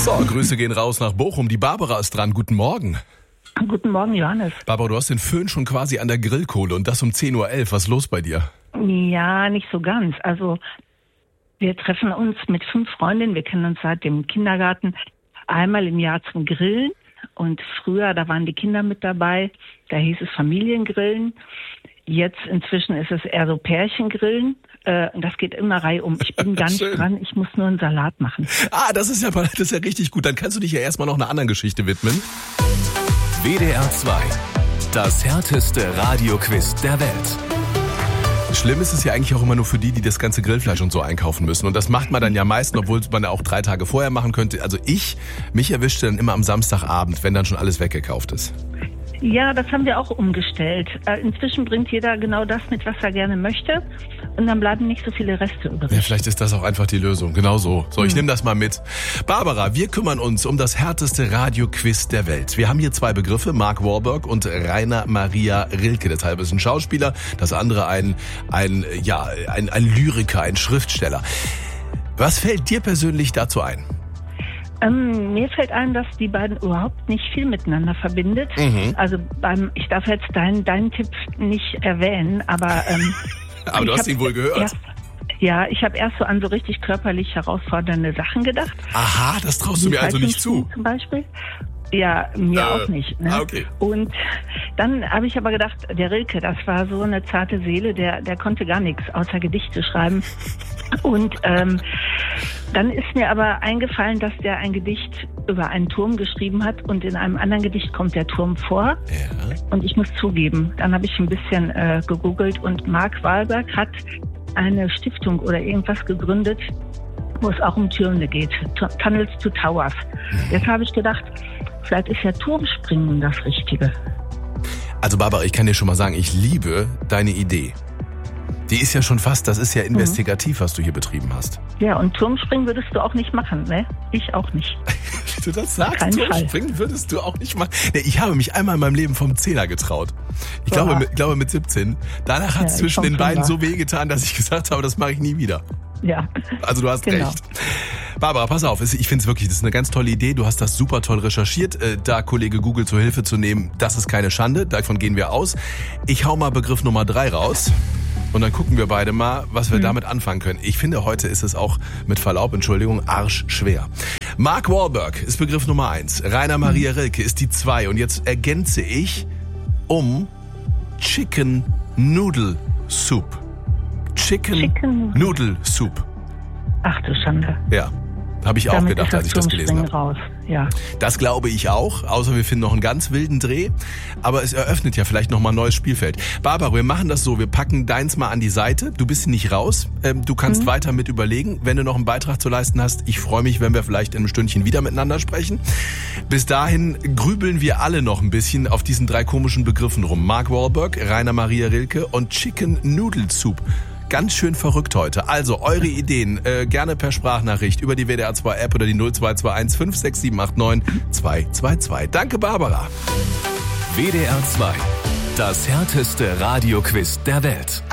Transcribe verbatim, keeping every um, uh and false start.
So, Grüße gehen raus nach Bochum. Die Barbara ist dran. Guten Morgen. Guten Morgen, Johannes. Barbara, du hast den Föhn schon quasi an der Grillkohle und das um zehn Uhr elf. Was ist los bei dir? Ja, nicht so ganz. Also wir treffen uns mit fünf Freundinnen. Wir kennen uns seit dem Kindergarten einmal im Jahr zum Grillen. Und früher, da waren die Kinder mit dabei. Da hieß es Familiengrillen. Jetzt inzwischen ist es eher so Pärchengrillen. Äh, das geht immer reihum. Ich bin gar nicht dran. Ich muss nur einen Salat machen. Ah, das ist ja das ist ja richtig gut. Dann kannst du dich ja erstmal noch einer anderen Geschichte widmen. W D R zwei. Das härteste Radioquiz der Welt. Schlimm ist es ja eigentlich auch immer nur für die, die das ganze Grillfleisch und so einkaufen müssen. Und das macht man dann ja meistens, obwohl man ja auch drei Tage vorher machen könnte. Also ich, mich erwischte dann immer am Samstagabend, wenn dann schon alles weggekauft ist. Ja, das haben wir auch umgestellt. Inzwischen bringt jeder genau das mit, was er gerne möchte. Und dann bleiben nicht so viele Reste übrig. Ja, vielleicht ist das auch einfach die Lösung. Genau so. So, ich hm. nehme das mal mit. Barbara, wir kümmern uns um das härteste Radioquiz der Welt. Wir haben hier zwei Begriffe, Mark Wahlberg und Rainer Maria Rilke. Das eine ist ein Schauspieler, das andere ein, ein, ja, ein, ein Lyriker, ein Schriftsteller. Was fällt dir persönlich dazu ein? Ähm, mir fällt ein, dass die beiden überhaupt nicht viel miteinander verbindet. Mhm. Also beim, ich darf jetzt deinen deinen Tipp nicht erwähnen, aber ähm, aber du hast ihn wohl gehört. Erst, ja, ich habe erst so an so richtig körperlich herausfordernde Sachen gedacht. Aha, das traust du mir also nicht zu. Zum Beispiel. Ja, mir äh, auch nicht. Ne? Okay. Und dann habe ich aber gedacht, der Rilke, das war so eine zarte Seele, der der konnte gar nichts außer Gedichte schreiben. Und ähm, dann ist mir aber eingefallen, dass der ein Gedicht über einen Turm geschrieben hat und in einem anderen Gedicht kommt der Turm vor. Ja. Und ich muss zugeben, dann habe ich ein bisschen äh, gegoogelt und Mark Wahlberg hat eine Stiftung oder irgendwas gegründet, wo es auch um Türme geht, Tunnels to Towers. Jetzt habe ich gedacht, vielleicht ist ja Turmspringen das Richtige. Also Barbara, ich kann dir schon mal sagen, ich liebe deine Idee. Die ist ja schon fast, das ist ja investigativ, mhm. was du hier betrieben hast. Ja, und Turmspringen würdest du auch nicht machen, ne? Ich auch nicht. Du das sagst, Turmspringen würdest du auch nicht machen. Nee, ich habe mich einmal in meinem Leben vom Zehner getraut. Ich glaube, mit, glaube mit siebzehn. Danach hat es ja, zwischen den beiden so wehgetan, dass ich gesagt habe, das mache ich nie wieder. Ja. Also du hast genau. recht. Barbara, pass auf, ich finde es wirklich, das ist eine ganz tolle Idee. Du hast das super toll recherchiert. Da Kollege Google zur Hilfe zu nehmen, das ist keine Schande. Davon gehen wir aus. Ich hau mal Begriff Nummer drei raus. Und dann gucken wir beide mal, was wir hm. damit anfangen können. Ich finde, heute ist es auch, mit Verlaub, Entschuldigung, arschschwer. Mark Wahlberg ist Begriff Nummer eins. Rainer Maria Rilke ist die zwei. Und jetzt ergänze ich um Chicken Noodle Soup. Chicken, Chicken Noodle Soup. Ach du Schande. Ja. Habe ich Damit auch gedacht, als ich das gelesen habe. Raus. Ja. Das glaube ich auch, außer wir finden noch einen ganz wilden Dreh. Aber es eröffnet ja vielleicht nochmal ein neues Spielfeld. Barbara, wir machen das so, wir packen deins mal an die Seite. Du bist nicht raus, du kannst mhm. weiter mit überlegen. Wenn du noch einen Beitrag zu leisten hast, ich freue mich, wenn wir vielleicht in einem Stündchen wieder miteinander sprechen. Bis dahin grübeln wir alle noch ein bisschen auf diesen drei komischen Begriffen rum. Mark Wahlberg, Rainer Maria Rilke und Chicken Noodle Soup. Ganz schön verrückt heute. Also eure Ideen äh, gerne per Sprachnachricht über die W D R zwei App oder die null zwei zwei eins fünf sechs sieben acht neun zwei zwei zwei. Danke, Barbara. W D R zwei. Das härteste Radioquiz der Welt.